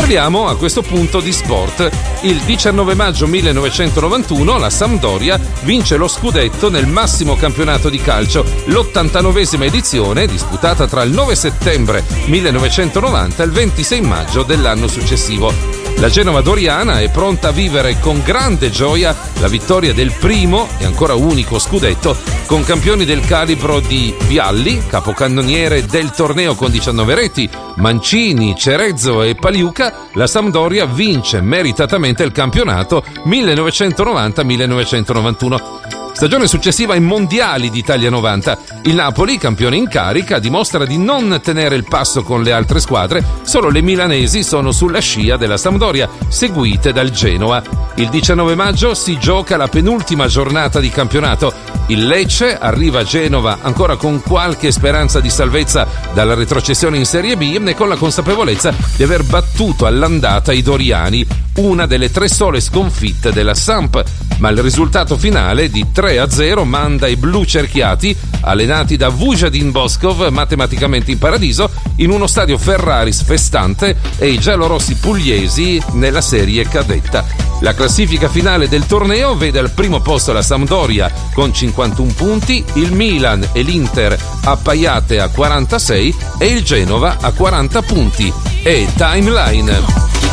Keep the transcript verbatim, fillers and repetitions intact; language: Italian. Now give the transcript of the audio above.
Parliamo a questo punto di sport. Il diciannove maggio millenovecentonovantuno la Sampdoria vince lo scudetto nel massimo campionato di calcio, l'ottantanovesima edizione, disputata tra il nove settembre millenovecentonovanta e il ventisei maggio dell'anno successivo. La Genova doriana è pronta a vivere con grande gioia la vittoria del primo e ancora unico scudetto, con campioni del calibro di Vialli, capocannoniere del torneo con diciannove reti, Mancini, Cerezzo e Paliuca. La Sampdoria vince meritatamente il campionato millenovecentonovanta millenovecentonovantuno. Stagione successiva ai mondiali d'Italia novanta. Il Napoli, campione in carica, dimostra di non tenere il passo con le altre squadre. Solo le milanesi sono sulla scia della Sampdoria, seguite dal Genoa. Il diciannove maggio si gioca la penultima giornata di campionato. Il Lecce arriva a Genova ancora con qualche speranza di salvezza dalla retrocessione in Serie B e con la consapevolezza di aver battuto all'andata i doriani, una delle tre sole sconfitte della Samp, ma il risultato finale di tre a zero manda i blu cerchiati, allenati da Vujadin Boskov, matematicamente in paradiso, in uno stadio Ferraris festante, e i giallorossi pugliesi nella serie cadetta. La classifica finale del torneo vede al primo posto la Sampdoria con cinquantuno punti, il Milan e l'Inter appaiate a quarantasei e il Genova a quaranta punti. E Timeline.